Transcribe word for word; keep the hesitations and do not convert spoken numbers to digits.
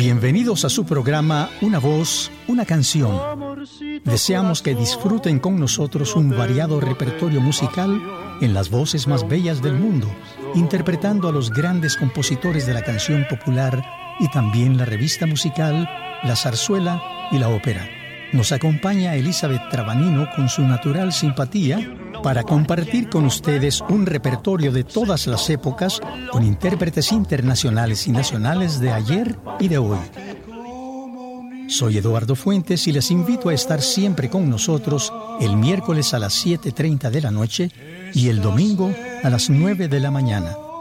Bienvenidos a su programa Una voz, una canción. Deseamos que disfruten con nosotros un variado repertorio musical en las voces más bellas del mundo, interpretando a los grandes compositores de la canción popular y también la revista musical, la zarzuela y la ópera. Nos acompaña Elizabeth Trabanino con su natural simpatía para compartir con ustedes un repertorio de todas las épocas con intérpretes internacionales y nacionales de ayer y de hoy. Soy Eduardo Fuentes y les invito a estar siempre con nosotros el miércoles a las siete treinta de la noche y el domingo a las nueve de la mañana.